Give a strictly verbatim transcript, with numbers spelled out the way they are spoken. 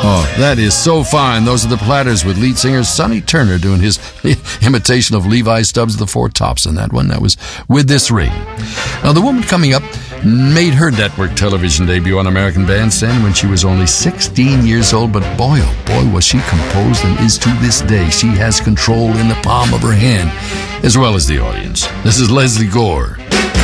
Oh, that is so fine. Those are the Platters with lead singer Sonny Turner doing his imitation of Levi Stubbs of the Four Tops in that one. That was With This Ring. Now, the woman coming up made her network television debut on American Bandstand when she was only sixteen years old, but boy, oh boy, was she composed and is to this day. She has control in the palm of her hand, as well as the audience. This is Leslie Gore.